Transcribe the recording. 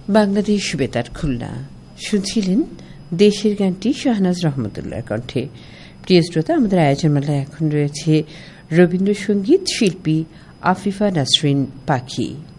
বাংলাদেশ বেতার খুলনা। শুনছিলেন দেশের গানটি শাহনাজ রহমতুল্লাহর কণ্ঠে। প্রিয় শ্রোতা, আমাদের আয়োজনমালায় এখন রয়েছে রবীন্দ্রসঙ্গীত শিল্পী আফিফা নাসরিন পাখি।